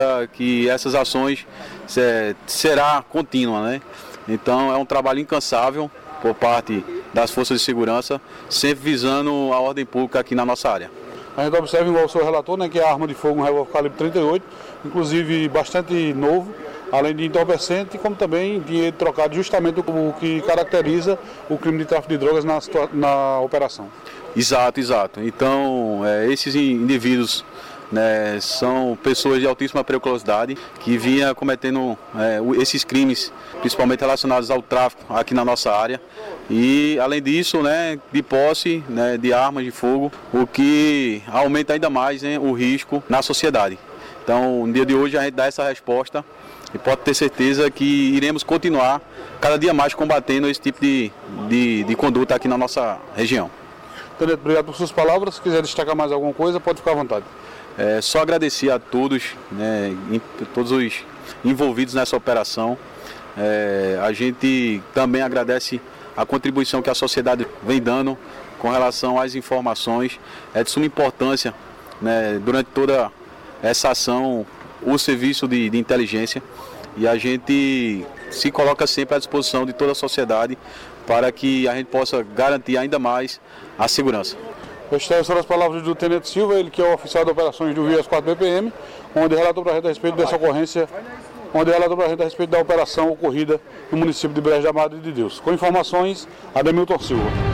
Que essas ações será contínua, né? Então é um trabalho incansável por parte das forças de segurança, sempre visando a ordem pública aqui na nossa área. A gente observa, igual o senhor relatou, né, que a arma de fogo um revólver calibre 38, inclusive bastante novo, além de entorpecente, como também dinheiro trocado, justamente o que caracteriza o crime de tráfico de drogas na operação. Exato. Então, esses indivíduos, né, são pessoas de altíssima periculosidade que vinham cometendo esses crimes, principalmente relacionados ao tráfico aqui na nossa área. E, além disso, né, de posse, né, de armas de fogo, o que aumenta ainda mais, né, o risco na sociedade. Então, no dia de hoje, a gente dá essa resposta e pode ter certeza que iremos continuar cada dia mais combatendo esse tipo de conduta aqui na nossa região. Tenente, obrigado por suas palavras. Se quiser destacar mais alguma coisa, pode ficar à vontade. Só agradecer a todos, né, todos os envolvidos nessa operação. A gente também agradece a contribuição que a sociedade vem dando com relação às informações. É de suma importância, né, durante toda essa ação, o serviço de inteligência, e a gente se coloca sempre à disposição de toda a sociedade para que a gente possa garantir ainda mais a segurança. Estas são as palavras do Tenente Silva, ele que é o oficial de operações do Vias 4 BPM, onde relatou para a gente a respeito dessa ocorrência, a respeito da operação ocorrida no município de Brejo da Madre de Deus. Com informações, Ademilton Silva.